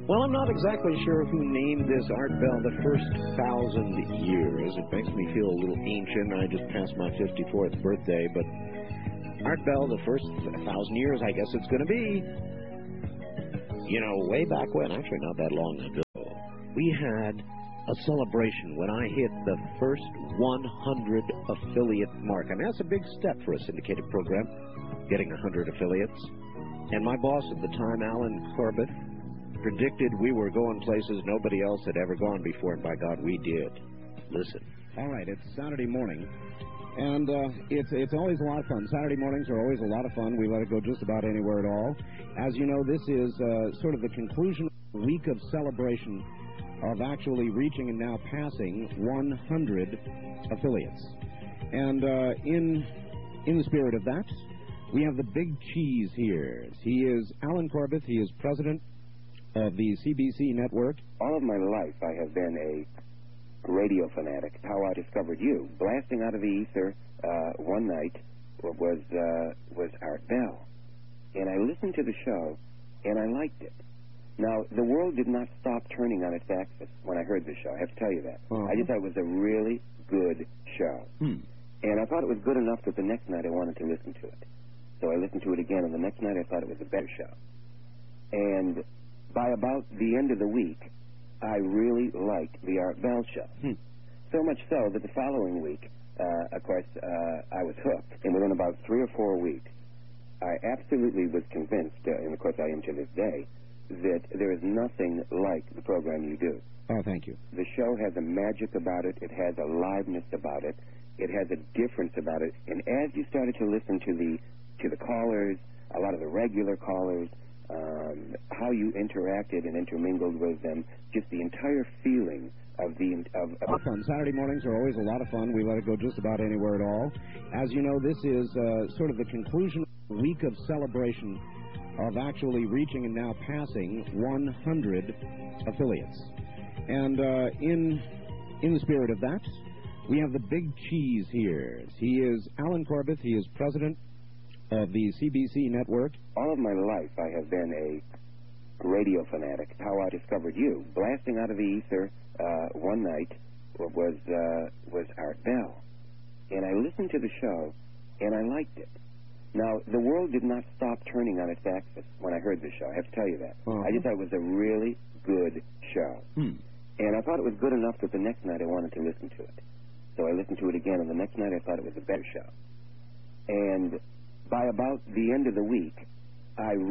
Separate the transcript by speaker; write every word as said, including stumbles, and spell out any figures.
Speaker 1: Well, I'm not exactly sure who named this art bell the first thousand years. It makes me feel a little ancient. I just passed my fifty-fourth birthday, but art bell the first thousand years, I guess it's going to be. You know, way back when, actually not that long ago, we had a celebration when I hit the first one hundred affiliate mark. I mean, that's a big step for a syndicated program, getting one hundred affiliates. And my boss at the time, Alan Corbett, predicted we were going places nobody else had ever gone before, and by God, we did. Listen.
Speaker 2: All right, it's Saturday morning, and uh, it's it's always a lot of fun. Saturday mornings are always a lot of fun. We let it go just about anywhere at all. As you know, this is uh, sort of the conclusion of a week of celebration of actually reaching and now passing one hundred affiliates. And uh, in in the spirit of that, we have the big cheese here. He is Alan Corbett. He is president of the C B C network.
Speaker 3: All of my life I have been a radio fanatic. How I discovered you, blasting out of the ether uh, one night, was uh, was Art Bell. And I listened to the show, and I liked it. Now, the world did not stop turning on its axis when I heard the show. I have to tell you that.
Speaker 2: Uh-huh.
Speaker 3: I just thought it was a really good show.
Speaker 2: Hmm.
Speaker 3: And I thought it was good enough that the next night I wanted to listen to it. So I listened to it again, and the next night I thought it was a better show. And by about the end of the week, I really liked the Art Bell show.
Speaker 2: Hmm.
Speaker 3: So much so that the following week, uh, of course, uh, I was hooked. And within about three or four weeks, I absolutely was convinced, uh, and of course I am to this day, that there is nothing like the program you do.
Speaker 2: Oh, thank you.
Speaker 3: The show has a magic about it. It has a liveness about it. It has a difference about it. And as you started to listen to the to the callers, a lot of the regular callers, um, how you interacted and intermingled with them, just the entire feeling of the of, of
Speaker 2: fun. Saturday mornings are always a lot of fun. We let it go just about anywhere at all. As you know, this is uh, sort of the conclusion of a week of celebration of actually reaching and now passing one hundred affiliates. And uh, in in the spirit of that, we have the big cheese here. He is Alan Corbett. He is president of the C B C network.
Speaker 3: All of my life I have been a radio fanatic. How I discovered you, blasting out of the ether uh, one night, was uh, was Art Bell. And I listened to the show, and I liked it. Now, the world did not stop turning on its axis when I heard the show. I have to tell you that.
Speaker 2: Uh-huh.
Speaker 3: I just thought it was a really good show.
Speaker 2: Hmm.
Speaker 3: And I thought it was good enough that the next night I wanted to listen to it. So I listened to it again, and the next night I thought it was a better show. And by about the end of the week, I